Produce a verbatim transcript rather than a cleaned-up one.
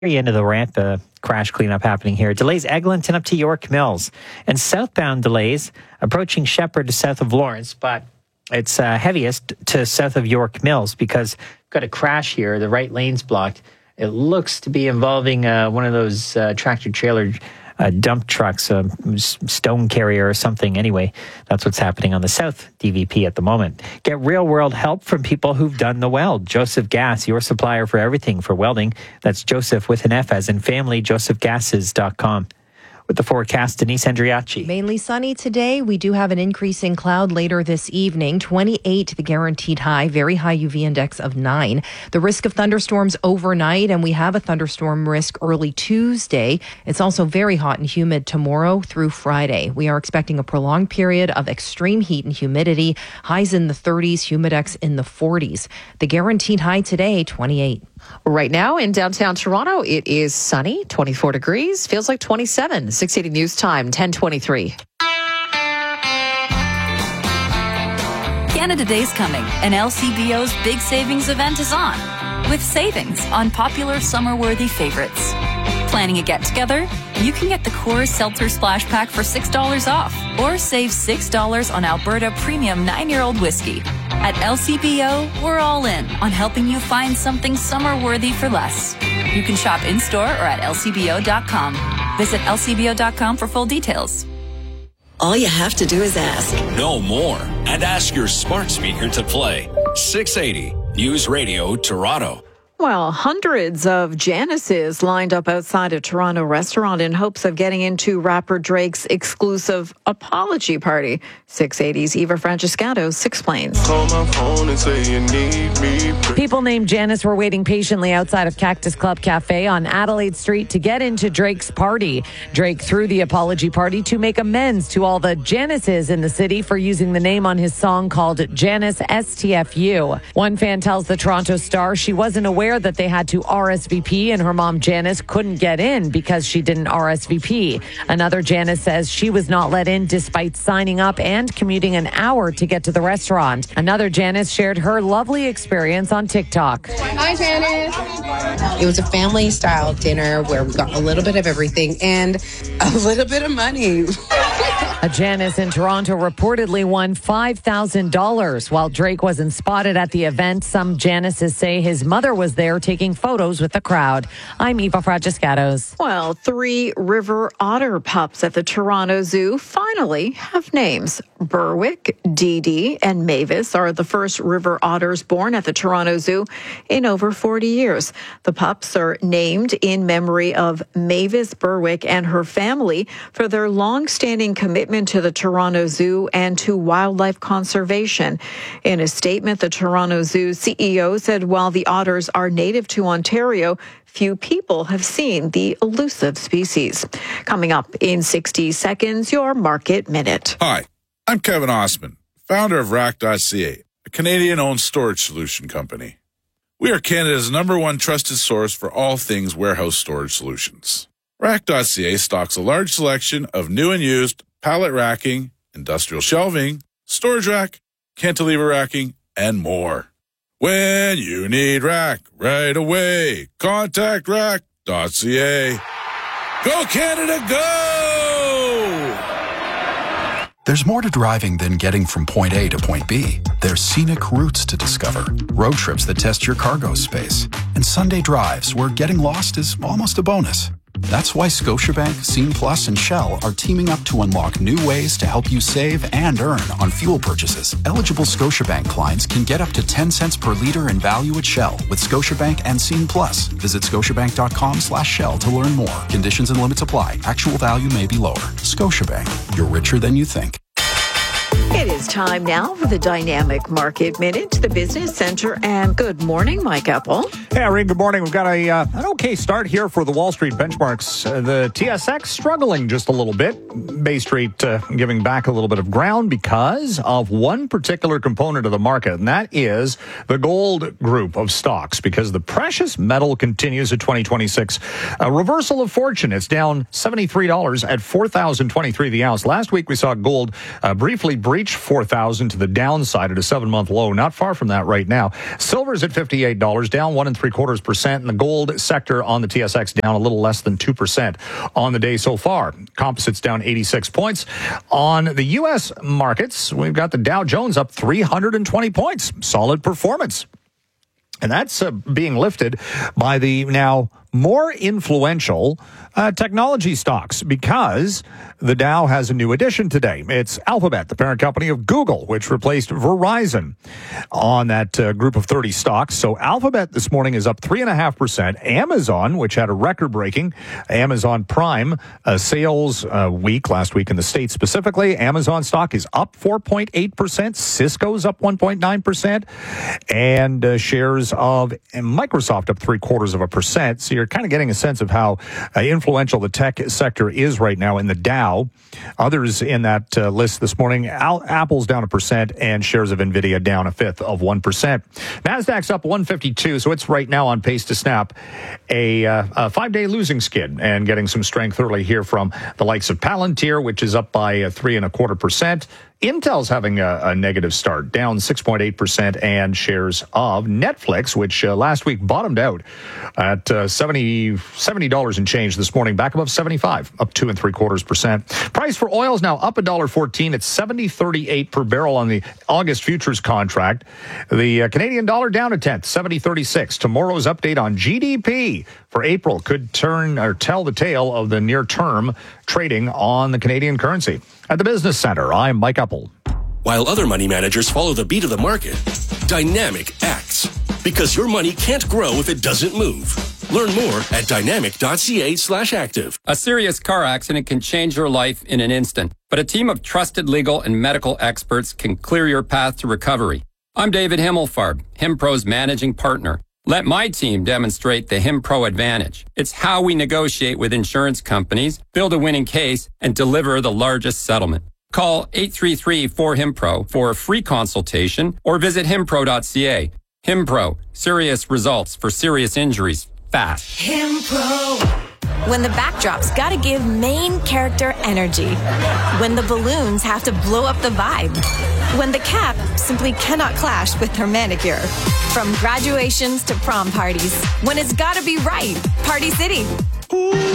very end of the ramp, uh, crash cleanup happening here. Delays Eglinton up to York Mills. And southbound delays approaching Shepherd to south of Lawrence, but it's uh, heaviest to south of York Mills because we've got a crash here. The right lane's blocked. It looks to be involving uh, one of those uh, tractor-trailer uh, dump trucks, a stone carrier or something. Anyway, that's what's happening on the south D V P at the moment. Get real-world help from people who've done the weld. Joseph Gas, your supplier for everything for welding. That's Joseph with an F as in family, joseph gases dot com. With the forecast, Denise Andriachi. Mainly sunny today. We do have an increase in cloud later this evening. twenty-eight, the guaranteed high. Very high U V index of nine. The risk of thunderstorms overnight, and we have a thunderstorm risk early Tuesday. It's also very hot and humid tomorrow through Friday. We are expecting a prolonged period of extreme heat and humidity. Highs in the thirties, humidex in the forties. The guaranteed high today, twenty-eight. Right now in downtown Toronto, it is sunny, twenty-four degrees, feels like twenty-seven. six eighty News Time, ten twenty-three. Canada Day's coming, and L C B O's big savings event is on. With savings on popular summer-worthy favorites. Planning a get-together? You can get the Coors Seltzer Splash Pack for six dollars off, or save six dollars on Alberta Premium nine-year-old whiskey. At L C B O, we're all in on helping you find something summer-worthy for less. You can shop in-store or at L C B O dot com. Visit L C B O dot com for full details. All you have to do is ask. Know more and ask your smart speaker to play. six eighty News Radio Toronto. Well, hundreds of Janices lined up outside a Toronto restaurant in hopes of getting into rapper Drake's exclusive apology party. six eighty's Eva Francescato explains. Call my phone and say you need me. People named Janice were waiting patiently outside of Cactus Club Cafe on Adelaide Street to get into Drake's party. Drake threw the apology party to make amends to all the Janices in the city for using the name on his song called Janice S T F U. One fan tells the Toronto Star she wasn't aware that they had to R S V P and her mom Janice couldn't get in because she didn't R S V P. Another Janice says she was not let in despite signing up and commuting an hour to get to the restaurant. Another Janice shared her lovely experience on TikTok. Hi, Janice. It was a family-style dinner where we got a little bit of everything and a little bit of money. A Janice in Toronto reportedly won five thousand dollars. While Drake wasn't spotted at the event, some Janices say his mother was there taking photos with the crowd. I'm Eva Francescato. Well, three river otter pups at the Toronto Zoo finally have names. Berwick, Dee Dee, and Mavis are the first river otters born at the Toronto Zoo in over forty years. The pups are named in memory of Mavis Berwick and her family for their long-standing commitment to the Toronto Zoo and to wildlife conservation. In a statement, the Toronto Zoo C E O said while the otters are native to Ontario, few people have seen the elusive species. Coming up in sixty seconds, your Market Minute. Hi, I'm Kevin Osman, founder of Rack dot C A, a Canadian-owned storage solution company. We are Canada's number one trusted source for all things warehouse storage solutions. Rack dot C A stocks a large selection of new and used pallet racking, industrial shelving, storage rack, cantilever racking, and more. When you need rack right away, contact Rack dot C A. Go Canada, go! There's more to driving than getting from point A to point B. There's scenic routes to discover, road trips that test your cargo space, and Sunday drives where getting lost is almost a bonus. That's why Scotiabank, Scene Plus, and Shell are teaming up to unlock new ways to help you save and earn on fuel purchases. Eligible Scotiabank clients can get up to ten cents per liter in value at Shell with Scotiabank and Scene Plus. Visit scotiabank.com slash Shell to learn more. Conditions and limits apply. Actual value may be lower. Scotiabank. You're richer than you think. It is time now for the Dynamic Market Minute, the Business Center, and good morning, Mike Apple. Hey, Irene, good morning. We've got a uh, an okay start here for the Wall Street benchmarks. Uh, the T S X struggling just a little bit. Bay Street uh, giving back a little bit of ground because of one particular component of the market, and that is the gold group of stocks, because the precious metal continues at twenty twenty-six. A reversal of fortune. It's down seventy-three dollars at four thousand twenty-three the ounce. Last week we saw gold uh, briefly breach four thousand to the downside at a seven-month low. Not far from that right now. Silver's at fifty-eight dollars, down one and three three quarters percent. And the gold sector on the T S X down a little less than two percent on the day so far. Composites down eighty-six points. On the U S markets, we've got the Dow Jones up three hundred twenty points. Solid performance. And that's uh, being lifted by the now more influential uh, technology stocks, because the Dow has a new addition today. It's Alphabet, the parent company of Google, which replaced Verizon on that uh, group of thirty stocks. So Alphabet this morning is up three point five percent. Amazon, which had a record-breaking Amazon Prime uh, sales uh, week last week in the States specifically, Amazon stock is up four point eight percent. Cisco's up one point nine percent. And uh, shares of Microsoft up three quarters of a percent. So you're kind of getting a sense of how uh, influential the tech sector is right now in the Dow. Others in that uh, list this morning, Al- Apple's down a percent and shares of Nvidia down a fifth of one percent. Nasdaq's up one fifty-two, so it's right now on pace to snap a, uh, a five-day losing skid and getting some strength early here from the likes of Palantir, which is up by uh, three and a quarter percent. Intel's having a, a negative start, down six point eight percent, and shares of Netflix, which uh, last week bottomed out at uh, seventy dollars and change this morning, back above seventy-five, up two and three quarters percent. Price for oil is now up one dollar fourteen. It's seventy thirty-eight per barrel on the August futures contract. The uh, Canadian dollar down a tenth, seventy thirty-six. Tomorrow's update on G D P for April could turn or tell the tale of the near-term trading on the Canadian currency. At the Business Center, I'm Mike Uppel. While other money managers follow the beat of the market, Dynamic acts. Because your money can't grow if it doesn't move. Learn more at dynamic.ca slash active. A serious car accident can change your life in an instant, but a team of trusted legal and medical experts can clear your path to recovery. I'm David Himmelfarb, HimPro's managing partner. Let my team demonstrate the HimPro advantage. It's how we negotiate with insurance companies, build a winning case, and deliver the largest settlement. Call eight three three, four, HIMPRO for a free consultation or visit himpro dot c a. HimPro, serious results for serious injuries, fast. HimPro. When the backdrop's gotta give main character energy. When the balloons have to blow up the vibe. When the cap simply cannot clash with her manicure. From graduations to prom parties. When it's gotta be right. Party City.